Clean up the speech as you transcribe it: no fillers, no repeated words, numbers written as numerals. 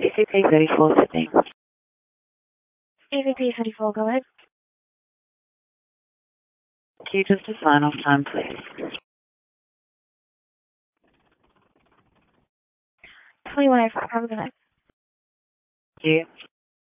EVP 34, Sydney. EVP 34, go ahead. Can you just a sign-off time, please? 2105, have a good night. Thank you.